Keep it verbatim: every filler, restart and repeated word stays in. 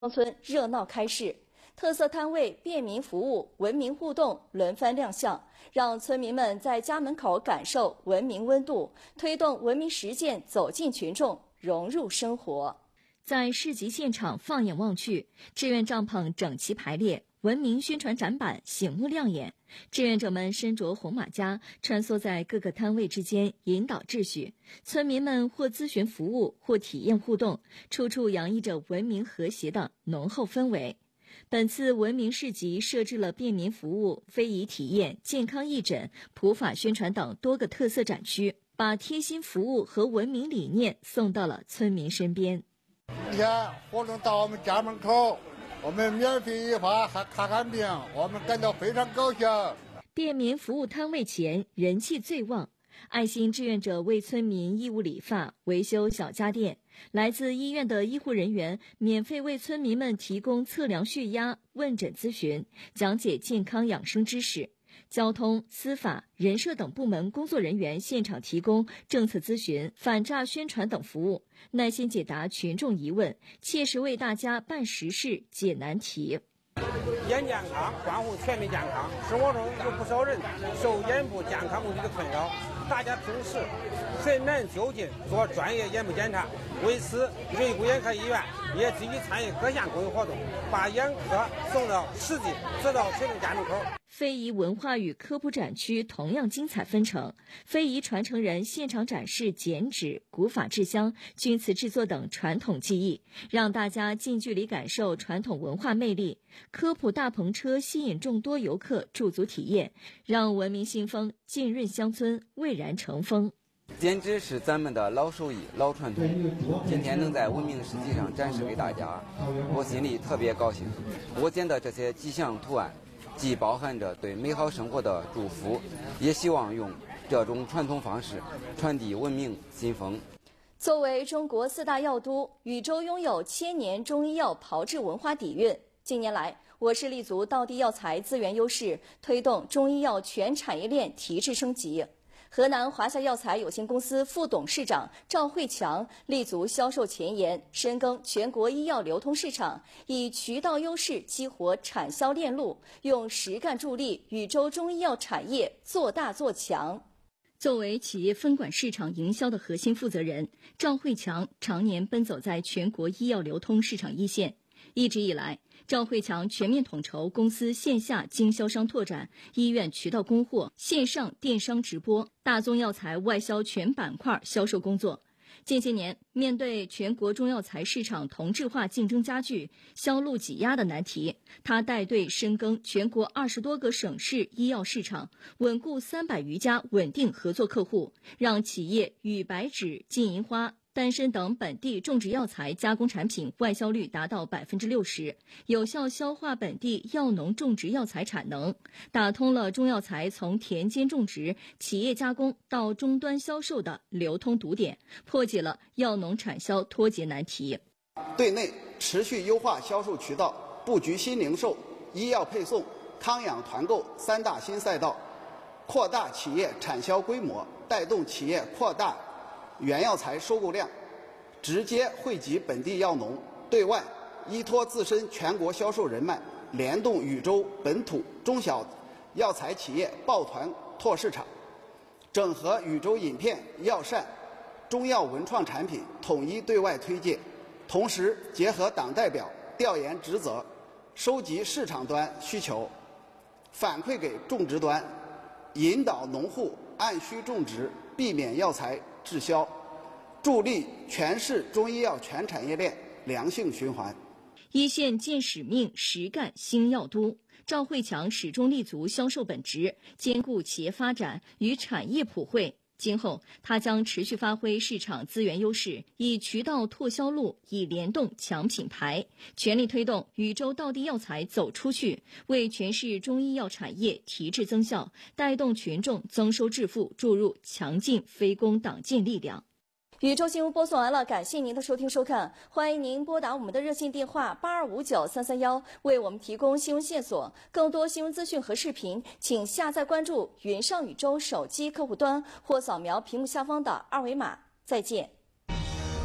乡村热闹开市，特色摊位、便民服务、文明互动轮番亮相，让村民们在家门口感受文明温度，推动文明实践走进群众，融入生活。在市集现场放眼望去，志愿帐篷整齐排列，文明宣传展板醒目亮眼，志愿者们身着红马甲，穿梭在各个摊位之间，引导秩序。村民们或咨询服务，或体验互动，处处洋溢着文明和谐的浓厚氛围。本次文明市集设置了便民服务、非遗体验、健康义诊、普法宣传等多个特色展区，把贴心服务和文明理念送到了村民身边。 今天活动到我们家门口，我们免费一发还看看病，我们感到非常高兴。 便民服务摊位前人气最旺，爱心志愿者为村民义务理发、维修小家电，来自医院的医护人员免费为村民们提供测量血压、问诊咨询，讲解健康养生知识。交通、司法、人社等部门工作人员现场提供政策咨询、反诈宣传等服务，耐心解答群众疑问，切实为大家办实事、解难题。 眼健康，关乎全民健康。生活中有不少人受眼部健康问题的困扰，大家平时很难就近做专业眼部检查。为此，瑞谷眼科医院也积极参与各项公益活动，把眼科送到市集，直到群众家门口。 非遗文化与科普展区同样精彩纷呈，非遗传承人现场展示剪纸、古法制香、钧瓷制作等传统技艺，让大家近距离感受传统文化魅力。科普大篷车吸引众多游客驻足体验，让文明新风浸润乡村，蔚然成风。 剪纸是咱们的老手艺、老传统，今天能在文明市集上展示给大家，我心里特别高兴。我剪的这些吉祥图案既包含着对美好生活的祝福，也希望用这种传统方式传递文明新风。 作为中国四大药都，禹州拥有千年中医药炮制文化底蕴。近年来，我市立足道地药材资源优势，推动中医药全产业链提质升级。河南华夏药材有限公司副董事长赵慧强立足销售前沿，深耕全国医药流通市场，以渠道优势激活产销链路，用实干助力禹州中医药产业做大做强。作为企业分管市场营销的核心负责人，赵慧强常年奔走在全国医药流通市场一线。一直以来，赵慧强全面统筹公司线下经销商拓展、医院渠道供货、线上电商直播、大宗药材外销全板块销售工作。近些年，面对全国中药材市场同质化竞争加剧、销路挤压的难题，他带队深耕全国二十多个省市医药市场，稳固三百余家稳定合作客户，让企业与白芷、金银花、丹参等本地种植药材加工产品外销率达到百分之六十，有效消化本地药农种植药材产能，打通了中药材从田间种植、企业加工到终端销售的流通堵点，破解了药农产销脱节难题。 对内持续优化销售渠道，布局新零售、医药配送、康养团购三大新赛道，扩大企业产销规模，带动企业扩大原药材收购量，直接惠及本地药农；对外依托自身全国销售人脉，联动禹州本土中小药材企业抱团拓市场，整合禹州饮片、药膳、中药文创产品，统一对外推介。同时结合党代表调研职责，收集市场端需求，反馈给种植端，引导农户按需种植，避免药材滞销，助力全市中医药全产业链良性循环。 一线见使命，实干新药都。赵慧强始终立足销售本职，兼顾企业发展与产业普惠。今后，他将持续发挥市场资源优势，以渠道拓销路，以联动强品牌，全力推动禹州道地药材走出去，为全市中医药产业提质增效，带动群众增收致富，注入强劲非攻党建力量。禹州新闻播送完了，感谢您的收听收看，欢迎您拨打我们的热线电话八二五九三三一，为我们提供新闻线索。更多新闻资讯和视频，请下载关注云上禹州手机客户端或扫描屏幕下方的二维码。再见。